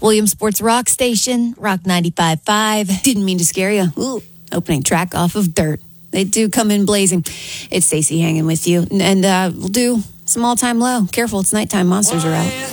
Williamsport's Rock Station, Rock 95.5. Didn't mean to scare you. Ooh, opening track off of Dirt. They do come in blazing. It's Stacey hanging with you. And we'll do some all-time low. Careful, it's nighttime. Monsters are out.